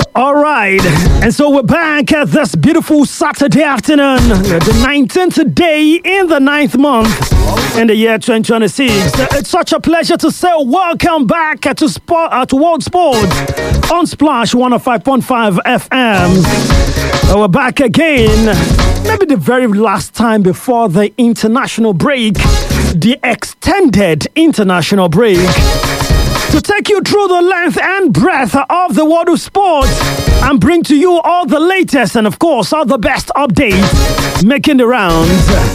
All right, and so we're back at this beautiful Saturday afternoon, the 19th day in the 9th month in the year 2026. It's such a pleasure to say welcome back to World Sport on Splash 105.5 FM. We're back again, maybe the very last time before the international break, the extended international break, to take you through the length and breadth of the world of sports and bring to you all the latest and, of course, all the best updates making the rounds.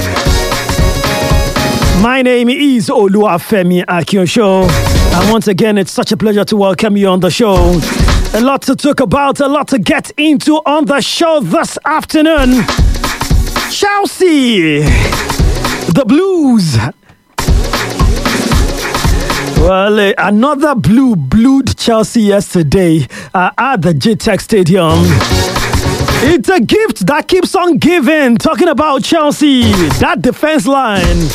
My name is Oluwafemi Akiosho, and once again, it's such a pleasure to welcome you on the show. A lot to talk about, a lot to get into on the show this afternoon. Chelsea, the Blues. Well, another blued Chelsea yesterday at the GTEC Stadium. It's a gift that keeps on giving. Talking about Chelsea, that defense line.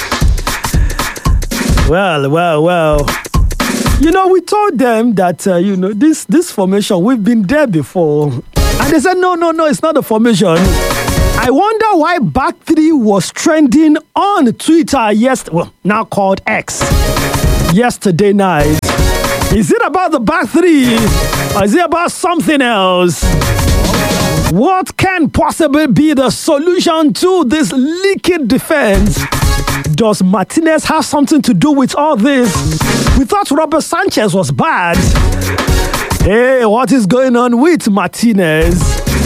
Well. You know, we told them that, this formation, we've been there before. And they said, no, it's not a formation. I wonder why back three was trending on Twitter now called X. Yesterday night. Is it about the back three or is it about something else? What can possibly be the solution to this leaky defense? Does Martinez have something to do with all this? We thought Robert Sanchez was bad. Hey, what is going on with Martinez?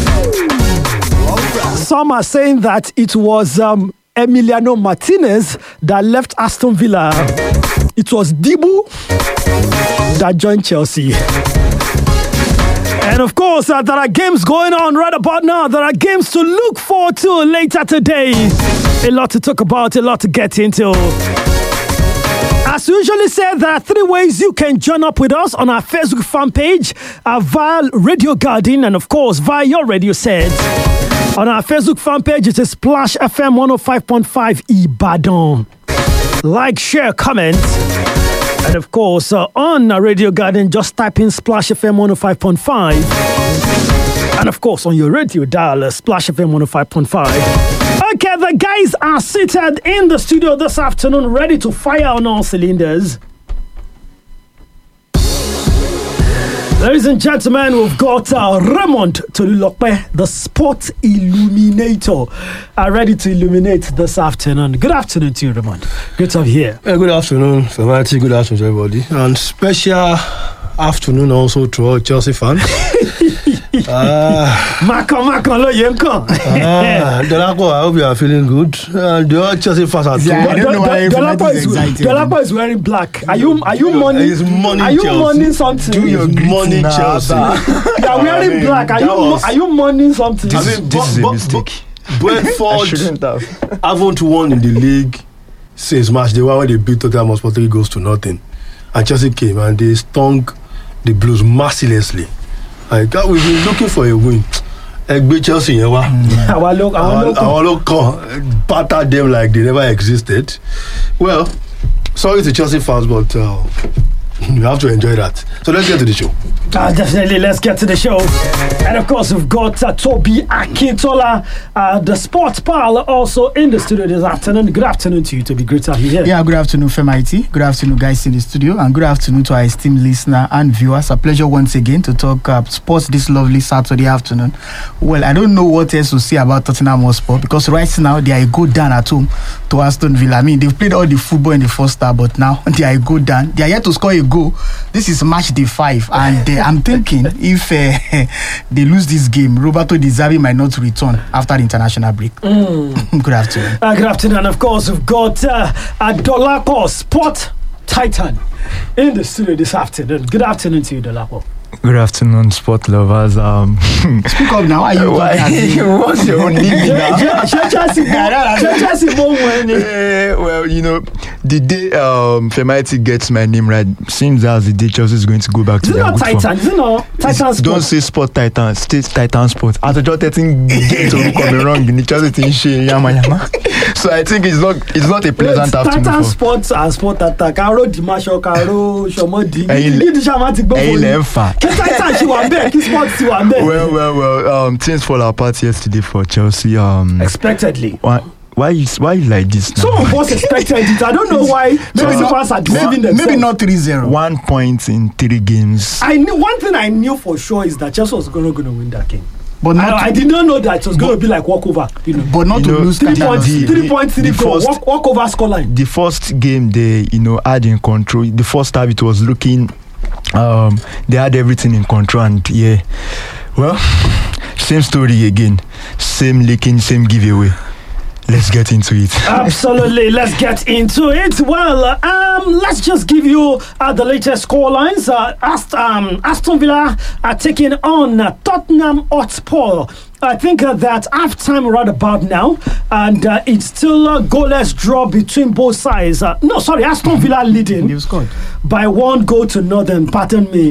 Some are saying that it was Emiliano Martinez that left Aston Villa. It was Dibu that joined Chelsea. And of course, there are games going on right about now. There are games to look forward to later today. A lot to talk about, a lot to get into. As we usually say, there are 3 ways you can join up with us on our Facebook fan page, via Radio Garden, and of course, via your radio set. On our Facebook fan page, it is Splash FM 105.5 Ibadan. Like, share, comment. And of course, on Radio Garden, just type in Splash FM 105.5. And of course, on your radio dial, Splash FM 105.5. Okay, the guys are seated in the studio this afternoon, ready to fire on all cylinders. Ladies and gentlemen, we've got Raymond Tolulope, the sport illuminator, ready to illuminate this afternoon. Good afternoon to you, Raymond. Good to have you here. Good afternoon, Famati. Good afternoon to everybody. And special afternoon also to all Chelsea fans. Dolapo, I hope you are feeling good. The all Chelsea fans are too. I don't know why Dolapo is wearing black. Are you mourning? Are you mourning something? Do your morning Chelsea. You are wearing black. Are you mourning something? This is a mistake. Brentford haven't won in the league since March. They were when they beat Tottenham Hotspur 3-0. And Chelsea came and they stung the Blues mercilessly. We've been looking for a win. Chelsea, our local batter them like they never existed. Well, sorry to Chelsea fans, but you have to enjoy that. So let's get to the show. Definitely, let's get to the show. And of course, we've got Toby Akintola, the sports pal, also in the studio this afternoon. Good afternoon to you, Toby. Great to have you here. Yeah, good afternoon, Femaiti. Good afternoon, guys in the studio. And good afternoon to our esteemed listener and viewers. A pleasure once again to talk sports this lovely Saturday afternoon. Well, I don't know what else to say about Tottenham Hotspur because right now they are a goal down at home to Aston Villa. I mean, they've played all the football in the first half, but now they are a goal down. They are yet to score a goal. This is match day 5, and I'm thinking if they lose this game, Roberto Di Zerbi might not return after the international break. Good afternoon. Good afternoon. Of course, we've got Dolapo, Sport Titan, in the studio this afternoon. Good afternoon to you, Dolapo. Good afternoon, sport lovers. Speak up now. Are you? What's your own name now? Well, you know, the day Femaiti gets my name right, seems as the day Chelsea is going to go back to their good form. Is it not Titan Sport? Don't say Sport Titan, stay Titan Sport. After just getting get to come wrong, the Chelsea thing yama. So I think it's not a pleasant afternoon. Titan Sports and Sport Attack. Karo Dimasho, Karo Shomodi. Titan she was there. Sports she was there. Well. Things fall apart yesterday for Chelsea. Expectedly. Why you like this now? Some of us expected it. I don't know why. Maybe the fans are deceiving themselves. Maybe not 3-0. 1 point in 3 games. One thing I knew for sure is that Chelsea was going to win that game. But I did not know that it was going to be like walkover. But not to lose 3 points, 3 points, 3 goals, walkover scoreline. The first game they had in control. The first half it was looking, they had everything in control, and well, same story again, same leaking, same giveaway. Let's get into it. Absolutely, let's get into it. Well, let's just give you the latest score lines. Aston Villa are taking on Tottenham Hotspur. I think that half-time right about now, and it's still a goalless draw between both sides. Aston Villa leading by 1 goal to nothing. Pardon me.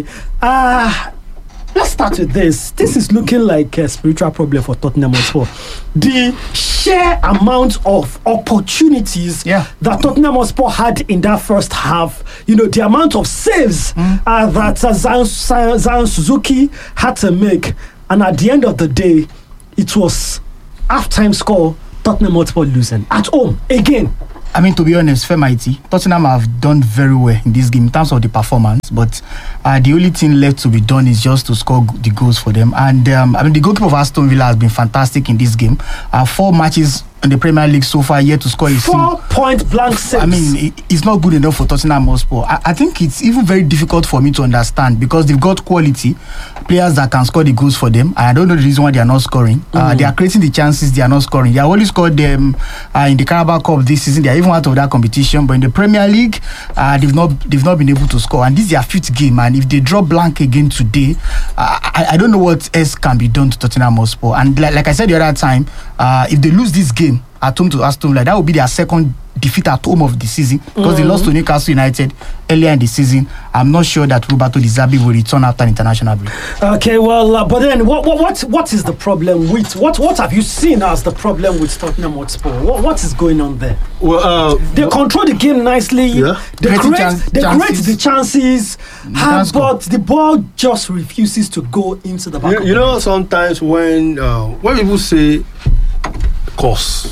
Let's start with this. This is looking like a spiritual problem for Tottenham Hotspur. The sheer amount of opportunities that Tottenham Hotspur had in that first half, the amount of saves that Zion Suzuki had to make, and at the end of the day, it was half-time score, Tottenham Hotspur losing at home again. I mean, to be honest, Femaiti, Tottenham have done very well in this game in terms of the performance, but the only thing left to be done is just to score the goals for them. And the goalkeeper of Aston Villa has been fantastic in this game. 4 matches in the Premier League so far, yet to score a 4-point blank saves. I mean, it's not good enough for Tottenham Hotspur. I think it's even very difficult for me to understand because they've got quality players that can score the goals for them. I don't know the reason why they are not scoring. They are creating the chances, they are not scoring. They have only scored them in the Carabao Cup this season. They are even out of that competition. But in the Premier League, they've not been able to score. And this is their 5th game. And if they draw blank again today, I don't know what else can be done to Tottenham Hotspur. And like I said the other time, if they lose this game at home to Aston Villa, that will be their 2nd defeat at home of the season because they lost to Newcastle United earlier in the season. I'm not sure that Roberto Di Zerbi will return after international break. Okay, well, but then what is the problem with what have you seen as the problem with Tottenham Hotspur? What is going on there? Well, they control the game nicely. Yeah. They create the chances, but the ball just refuses to go into the back. Sometimes when people say course,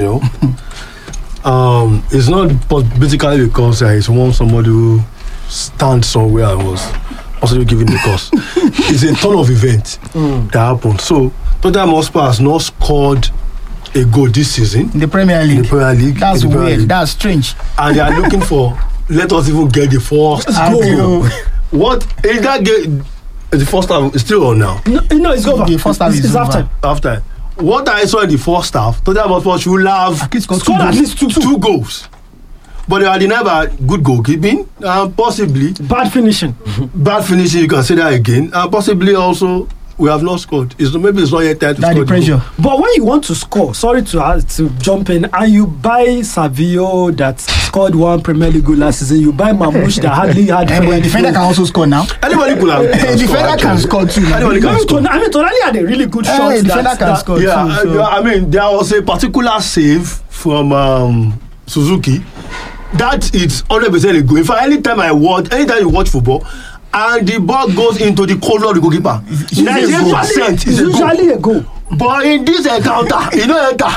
it's not basically because it's somebody who stands somewhere and was possibly given the course. It's a ton of events that happened. So Tottenham Hotspur has not scored a goal this season in the Premier League. That's weird. That's strange. And they are looking for let us even get the first goal. What is that game? The first half is still on now. No, it's over. The first half is after. What I saw in the first half, Tottenham Hotspur should have scored at least two goals. But they are denied by good goalkeeping, possibly bad finishing. Bad finishing, you can say that again. Possibly also we have not scored. Maybe it's not yet time to score. The pressure. But when you want to score, sorry to jump in, and you buy Savio that scored 1 Premier League goal last season, you buy Mamouche that hardly had. The defender can also score now. Anybody could have. Defender can score too. Anybody can score. I mean, Tonali had a really good shot. Defender can score too. I mean, there was a particular save from Suzuki that is 100% a goal. In fact, anytime you watch football, and the ball goes into the corner of the goalkeeper, 98% is usually a goal. But in this encounter, enter.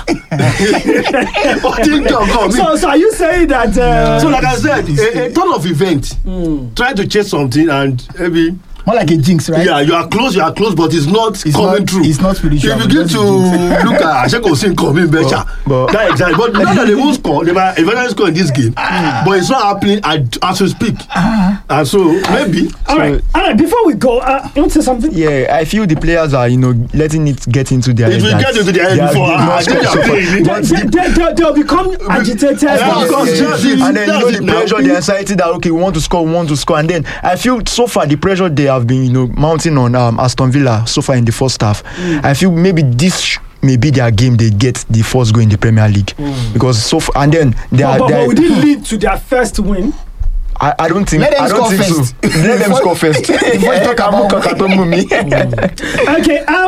So are you saying that? So like I said, a ton of events trying to chase something and maybe. More like a jinx, right? Yeah, you are close, but it's not coming true. It's not spiritual. If you get to look at Asheko Sin coming better, that exactly. But not that they won't score, they might eventually score in this game. But it's not happening as we speak. And so maybe. All right. Before we go, you want to say something? Yeah, I feel the players are letting it get into their head. It will get into their head before. They'll become agitated. And then the pressure, the anxiety that we want to score, and then I feel so far the pressure they have been mounting on Aston Villa so far in the first half. I feel maybe this may be their game. They get the first goal in the Premier League because so far, and then but we didn't lead to their first win. I don't think. Let them score first. Before you talk about Okay.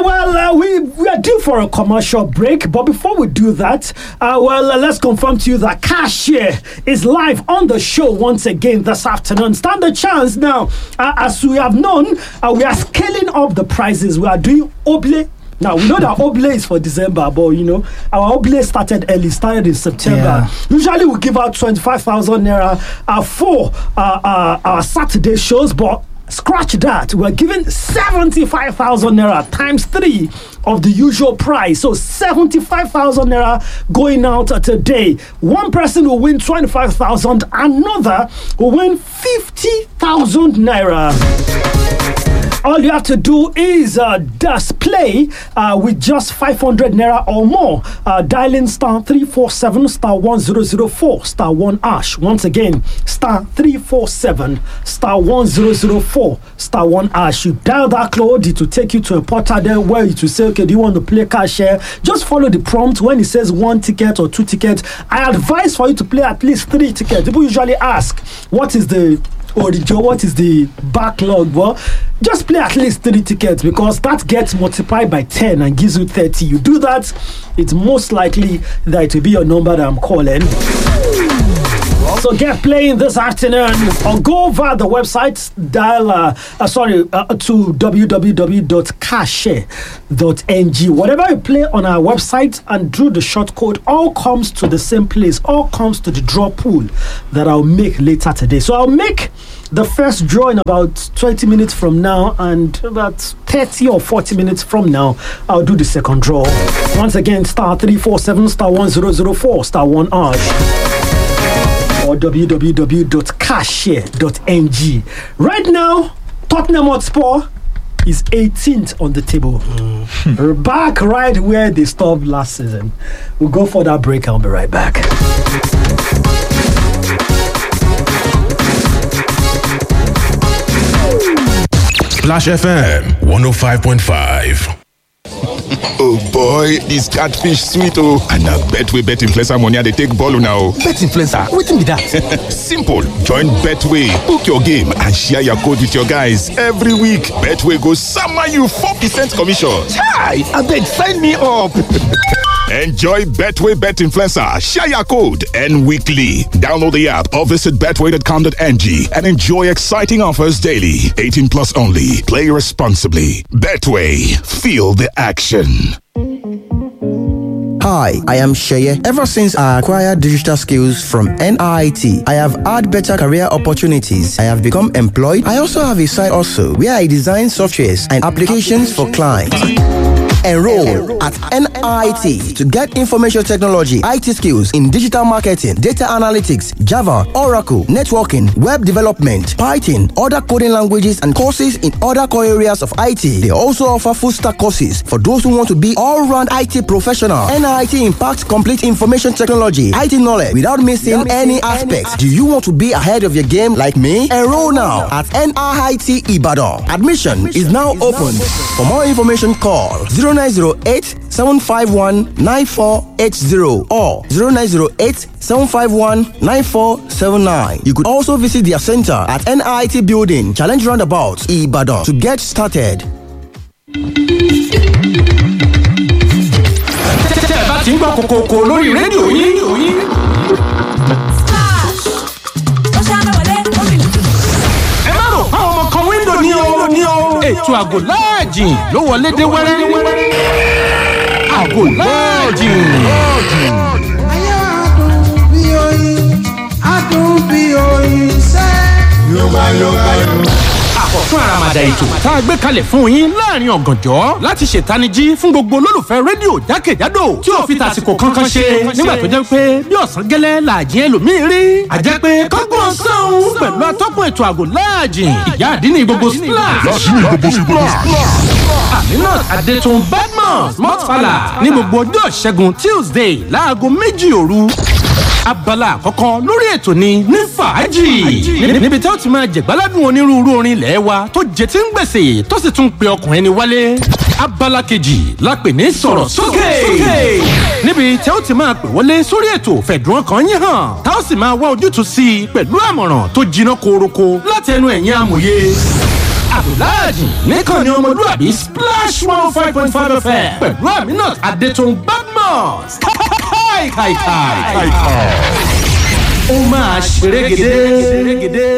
we are due for a commercial break, but before we do that, let's confirm to you that Cashier is live on the show once again this afternoon. Stand a chance now. As we have known, we are scaling up the prices. We are doing Oblé. Now, we know that Oblé is for December, but our Oblé started early, started in September. Yeah. Usually we give out 25,000 naira for our Saturday shows, but scratch that. We're giving 75,000 naira times 3 of the usual price. So 75,000 naira going out today. One person will win 25,000, another will win 50,000 naira. All you have to do is display with just 500 naira or more. Dialing star 347 star 1004 star 1 hash. Once again, star 347 star 1004 star 1 hash. You dial that code, it will take you to a portal there where it will say, okay, do you want to play Cashier? Just follow the prompt. When it says 1 ticket or 2 tickets, I advise for you to play at least 3 tickets. People usually ask, what is the backlog? Well, just play at least 3 tickets because that gets multiplied by 10 and gives you 30. You do that, it's most likely that it will be your number that I'm calling. So get playing this afternoon or go over the website, dial to www.cashier.ng. Whatever you play on our website and through the short code, all comes to the same place, all comes to the draw pool that I'll make later today. So I'll make the first draw in about 20 minutes from now, and about 30 or 40 minutes from now, I'll do the second draw. Once again, star 347 star 1004 star 1 hash. Or www.cashier.ng. Right now, Tottenham Hotspur is 18th on the table. We're back right where they stopped last season. We'll go for that break. I'll be right back. Splash FM 105.5. Oh boy, this catfish sweet oh. And I Betway bet influencer money they take ball now. Bet influencer, wetin be that? Simple. Join Betway, book your game and share your code with your guys every week. Betway goes summer you 4% commission. Chai, abeg sign me up. Enjoy Betway Bet Influencer, share your code, and weekly. Download the app or visit betway.com.ng and enjoy exciting offers daily. 18 plus only. Play responsibly. Betway, feel the action. Hi, I am Sheye. Ever since I acquired digital skills from NIT, I have had better career opportunities. I have become employed. I also have a side also where I design softwares and applications for clients. Enroll at NIT to get information technology, IT skills in digital marketing, data analytics, Java, Oracle, networking, web development, Python, other coding languages, and courses in other core areas of IT. They also offer full stack courses for those who want to be all-round IT professional. NIT impacts complete information technology, IT knowledge without missing any aspects. Do you want to be ahead of your game like me? Enroll now at NIT Ibadan. Admission is now open. For more information, call 0908-751-9480 or 0908-751-9479. You could also visit their center at NIT Building, Challenge Roundabout, Ibadan to get started. Tí ń gbọ́ kòkòkò lórí rédíò yín. Ẹ má rò àwọn ọmọ kan wíńdò ní o. Ètò àgò láàjìn ló wọlé dé wẹ́rẹ́. Àgò láàjìn. Ayé adùn bí oyin sẹ́. Yorùbá. Àkọ́tún àràmàdà ètò tá a gbé kalẹ̀ fún yín láàrin ọ̀gànjọ́ láti ṣètanijí fún gbogbo olólùfẹ́ rédíò jákèjádò tí ò fi tàsìkò kankan ṣe nígbà tó jẹ́ pé bí ọ̀sán gẹ́lẹ́ làjẹ́ ẹlòmíín rí. Àjẹ́ pé kọ́gbọ́n sọ́hún pẹ̀lú atọ́kùn ètò àgò láàjìn ìyá àdínní gbogbo splash. Aminat Adétun Badmus Mọ́tfàlà ní gbogbo ọjọ́ ìṣẹ́gun Tuesday láago 2 òru. Abala àkọ́kọ́ lórí ètò ni ní fàájì níbi tí ó ti máa jẹ̀gbáládùn onírúurú orin ilẹ̀ wa tó jẹ tí ń gbèsè tó sì tún pe ọkùnrin ni wálé. Abala kejì la pè ní sọ̀rọ̀ sókè níbi tí ó ti máa pè wọlé sórí ètò fẹ̀dùn ọkàn yín hàn tá ó sì máa wá ojútùú sí i pẹ̀lú àmọ̀ràn tó jiná koroko láti ẹnu ẹ̀yin amòye. Abdulhaj nìkan ni ọmọlúwàbí Splash 105.5 FM pẹ̀lú Aminat Adétun Badmus. Káìkàìkàì. Ó máa ṣerégedé.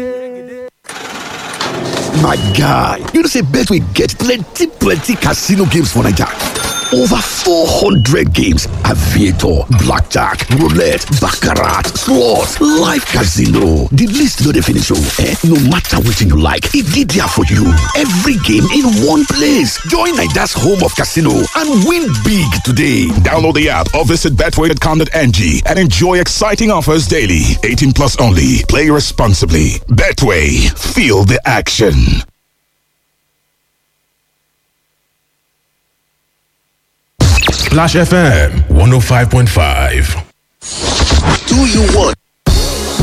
My guy, you know say Betway get plenty casino games for Naija. Over 400 games, aviator, blackjack, roulette, baccarat, slots, live casino. The list no dey finish No matter wetin you like, e dey there for you. Every game in one place. Join Naija's home of casino and win big today. Download the app or visit betway.com.ng and enjoy exciting offers daily. 18 plus only. Play responsibly. Betway. Feel the action. Splash FM 105.5. Do you want